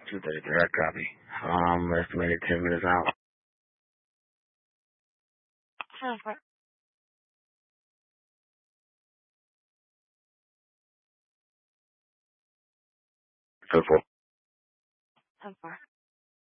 2:30, direct copy. Estimated 10 minutes out. 10-4. 10-4. 10-4.